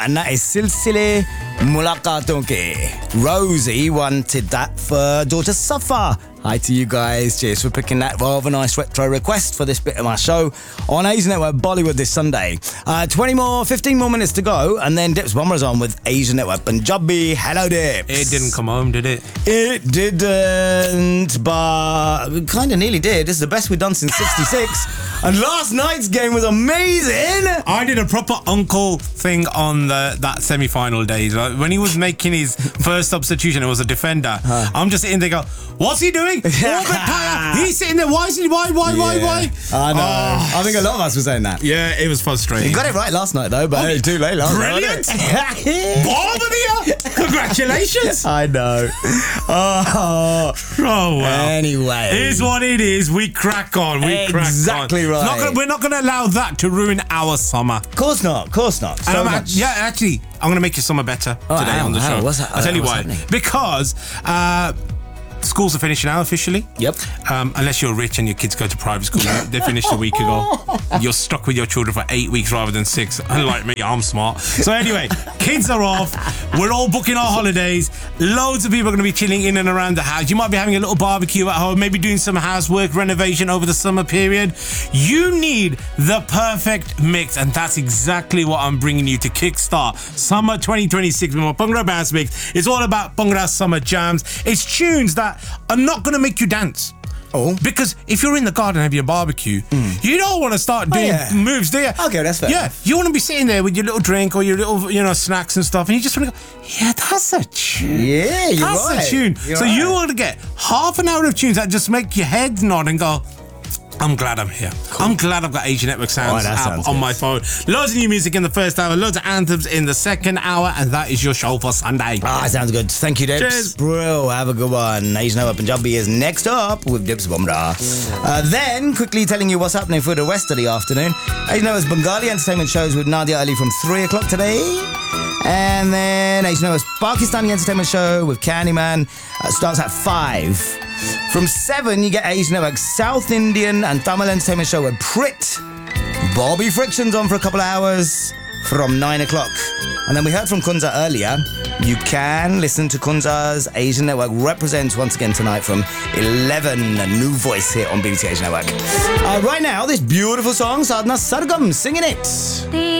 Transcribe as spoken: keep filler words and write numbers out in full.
and that is Silsile Mulaqaton Ke. Rosie wanted that for daughter Safa. Hi to you guys. Cheers for picking that rather nice retro request for this bit of my show on Asian Network Bollywood this Sunday. Uh, twenty more, fifteen more minutes to go, and then Dips Bomber's on with Asian Network Punjabi. Hello, Dips. It didn't come home, did it? It didn't, but kind of nearly did. This is the best we've done since sixty-six. And last night's game was amazing. I did a proper uncle thing on the, that semi-final days. Right? When he was making his first substitution, it was a defender. Huh. I'm just sitting there going, what's he doing? He's sitting there. Why is he? Why? Why? Why? Yeah. Why? I know. Oh. I think a lot of us were saying that. Yeah, it was frustrating. You got it right last night, though, but oh, it's too late last brilliant. night. Brilliant. Bombardier. Congratulations. I know. Oh. Oh, well. Anyway. It is what it is. We crack on. We exactly crack on. Exactly right. Not gonna, we're not going to allow that to ruin our summer. Of course not. Of course not. So um, much. Yeah, actually, I'm going to make your summer better oh, today how, on the how? show. What's that? I'll tell you What's why. Happening? Because uh, schools are finishing now officially. Yep. Um, unless you're rich and your kids go to private school. They finished a week ago. You're stuck with your children for eight weeks rather than six. Unlike me, I'm smart. So anyway, kids are off. We're all booking our holidays. Loads of people are going to be chilling in and around the house. You might be having a little barbecue at home, maybe doing some housework renovation over the summer period. You need the perfect mix, and that's exactly what I'm bringing you to kickstart Summer twenty twenty-six with my Bhangra Bass Mix. It's all about Bhangra summer jams. It's tunes that are not going to make you dance. Oh. Because if you're in the garden having a barbecue, mm. you don't want to start doing oh, yeah. moves, do you? Okay, that's fair. Yeah, enough. You want to be sitting there with your little drink or your little, you know, snacks and stuff, and you just want to go, yeah, that's a tune. Yeah, you're that's right. That's a tune. You're so right. you want to get half an hour of tunes that just make your head nod and go, I'm glad I'm here. Cool. I'm glad I've got Asian Network Sounds oh, app on good. my phone. Loads of new music in the first hour, loads of anthems in the second hour, and that is your show for Sunday. Ah, sounds good. Thank you, Dips. Cheers. Bro, have a good one. Asian Network Punjabi is next up with Dips Bomra. Uh, then, quickly telling you what's happening for the rest of the afternoon. Asian Network's Bengali entertainment shows with Nadia Ali from three o'clock today. And then Asian Network's Pakistani entertainment show with Candyman uh, starts at five. From seven, you get Asian Network's South Indian and Tamil entertainment show with Prit. Bobby Friction's on for a couple of hours from nine o'clock. And then we heard from Kunza earlier. You can listen to Kunza's Asian Network Represents once again tonight from eleven. A new voice here on B B C Asian Network. Uh, right now, this beautiful song, Sadhna Sargam singing it.